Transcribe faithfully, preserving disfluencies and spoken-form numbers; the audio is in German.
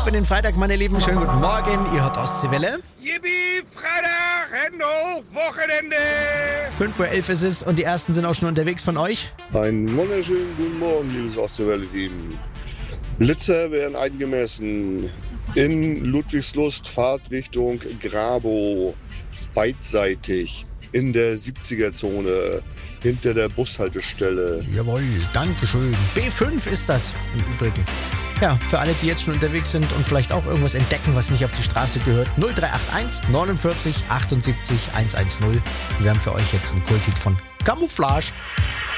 in den Freitag, meine Lieben. Schönen guten Morgen. Ihr hört Ostseewelle. Yippie, Freitag, Hände hoch, Wochenende. fünf Uhr elf ist es und die ersten sind auch schon unterwegs von euch. Einen wunderschönen guten Morgen, liebes Ostseewelle-Team. Blitzer werden eingemessen in Ludwigslust, Fahrtrichtung Grabow, beidseitig in der siebziger-Zone, hinter der Bushaltestelle. Jawohl, Dankeschön. B fünf ist das im Übrigen. Ja, für alle, die jetzt schon unterwegs sind und vielleicht auch irgendwas entdecken, was nicht auf die Straße gehört. null drei acht eins neunundvierzig achtundsiebzig hundertzehn. Wir haben für euch jetzt einen Kulthit von Camouflage.